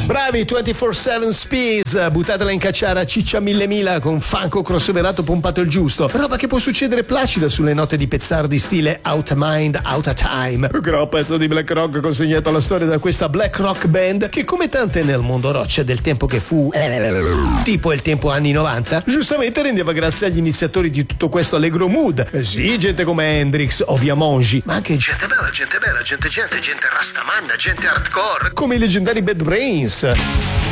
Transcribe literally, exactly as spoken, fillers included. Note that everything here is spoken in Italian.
Bravi ventiquattro sette Speeds, buttatela in cacciara ciccia mille mila con fanco crossoverato pompato il giusto. Roba che può succedere placida sulle note di pezzardi stile Out of Mind, Out of Time. Gran pezzo di black rock consegnato alla storia da questa black rock band che, come tante nel mondo roccia del tempo che fu tipo il tempo anni novanta, giustamente rendeva grazie agli iniziatori di tutto questo allegro mood. Sì, gente come Hendrix o Via Mongi, ma anche gente bella, gente bella, gente gente, gente rastamanna, gente hardcore, come i leggendari Bad Brains.